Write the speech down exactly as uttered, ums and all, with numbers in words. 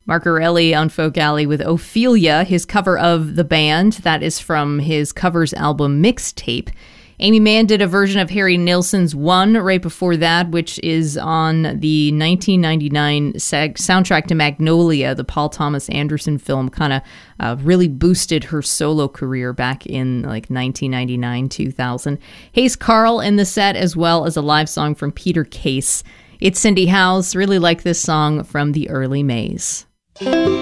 Mark Orelli on Folk Alley with Ophelia, his cover of The Band. That is from his covers album Mixtape. Amy Mann did a version of Harry Nilsson's One right before that, which is on the nineteen ninety-nine sag- soundtrack to Magnolia, the Paul Thomas Anderson film. Kind of uh, really boosted her solo career back in like nineteen ninety-nine, two thousand. Hayes Carll in the set, as well as a live song from Peter Case. It's Cindy Howes. Really like this song from the early Maze.